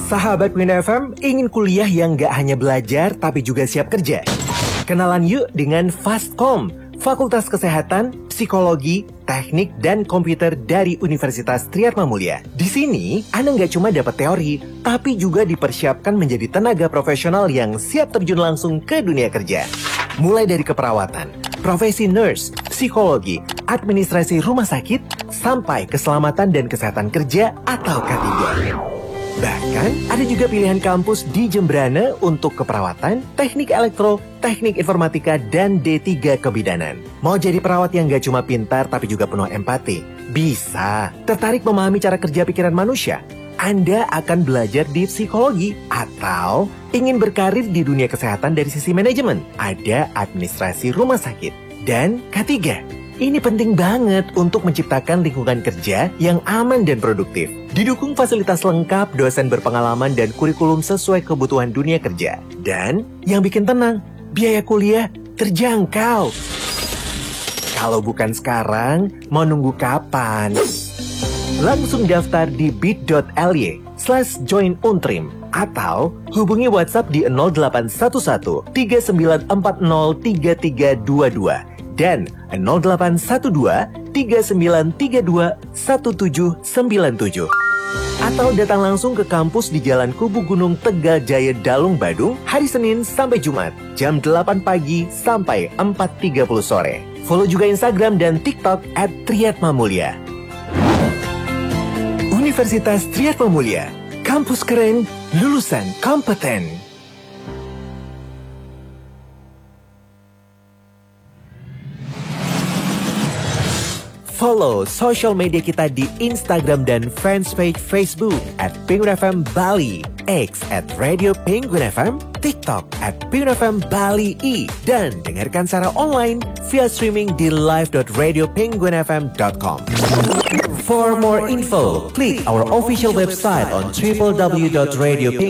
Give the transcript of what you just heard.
Sahabat Pengguna FM, ingin kuliah yang gak hanya belajar tapi juga siap kerja? Kenalan yuk dengan Fastkom, Fakultas Kesehatan, Psikologi, Teknik, dan Komputer dari Universitas Triyatmamulya. Di sini, Anda nggak cuma dapat teori, tapi juga dipersiapkan menjadi tenaga profesional yang siap terjun langsung ke dunia kerja. Mulai dari keperawatan, profesi nurse, psikologi, administrasi rumah sakit, sampai keselamatan dan kesehatan kerja atau K3. Bahkan, ada juga pilihan kampus di Jembrana untuk keperawatan, teknik elektro, teknik informatika, dan D3 kebidanan. Mau jadi perawat yang gak cuma pintar tapi juga penuh empati? Bisa. Tertarik memahami cara kerja pikiran manusia? Anda akan belajar di psikologi atau ingin berkarir di dunia kesehatan dari sisi manajemen? Ada administrasi rumah sakit. Dan K3. Ini penting banget untuk menciptakan lingkungan kerja yang aman dan produktif. Didukung fasilitas lengkap, dosen berpengalaman, dan kurikulum sesuai kebutuhan dunia kerja. Dan yang bikin tenang, biaya kuliah terjangkau. Kalau bukan sekarang, mau nunggu kapan? Langsung daftar di bit.ly/joinuntrim atau hubungi WhatsApp di 0811 3940 3322 dan 0812 3932 1797. Atau datang langsung ke kampus di Jalan Kubu Gunung Tegal Jaya Dalung Badung hari Senin sampai Jumat jam 8 pagi sampai 4.30 sore. Follow juga Instagram dan TikTok @Triyatmamulya. Universitas Triyatmamulya, kampus keren, lulusan kompeten. Follow social media kita di Instagram dan fanpage Facebook @PenggunFM Bali, X @Radio Pengguna FM, TikTok @PenggunFM Bali I, dan dengarkan secara online via streaming di live.radiopenggunafm.com. For more info, klik our official website on www.radio